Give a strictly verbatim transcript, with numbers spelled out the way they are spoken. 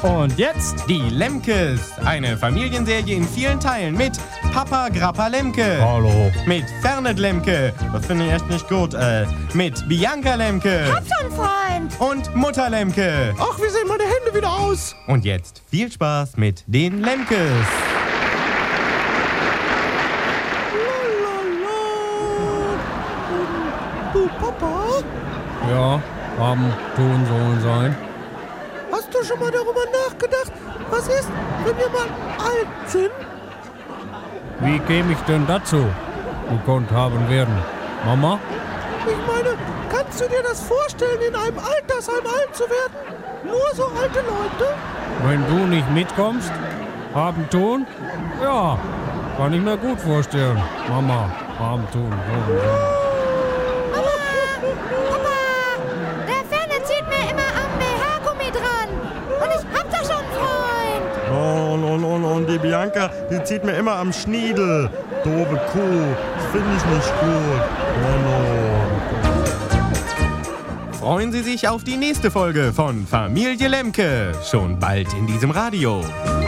Und jetzt Die Lemkes, eine Familienserie in vielen Teilen mit Papa Grappa Lemke. Hallo. Mit Fernet Lemke, das finde ich echt nicht gut, äh, mit Bianca Lemke. Hab schon, Freund. Und Mutter Lemke. Ach, wie sehen meine Hände wieder aus? Und jetzt viel Spaß mit den Lemkes. Du, Papa, Ja, haben, tun, sollen sein. hast du schon mal darüber nachgedacht, was ist, wenn wir mal alt sind? Wie käme ich denn dazu, gekonnt haben werden? Mama? Ich meine, kannst du dir das vorstellen, in einem Altersheim alt zu werden? Nur so alte Leute? Wenn du nicht mitkommst? Haben, tun? Ja, kann ich mir gut vorstellen. Mama, haben, tun, sollen sein. Papa, der Ferne zieht mir immer am B H-Gummi dran. Und ich hab doch schon einen Freund. Oh, und, und, und, und die Bianca, die zieht mir immer am Schniedel. Doofe Kuh, das finde ich nicht gut. Oh, no. Freuen Sie sich auf die nächste Folge von Familie Lemke. Schon bald in diesem Radio.